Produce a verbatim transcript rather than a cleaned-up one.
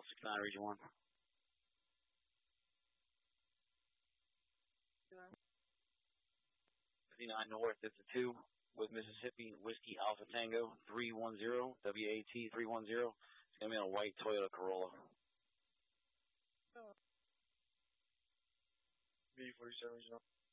six nine, Region one. fifty-nine North, it's a two with Mississippi Whiskey Alpha Tango three one zero, W A T three one zero. It's going to be on a white Toyota Corolla. B forty-seven, Regional.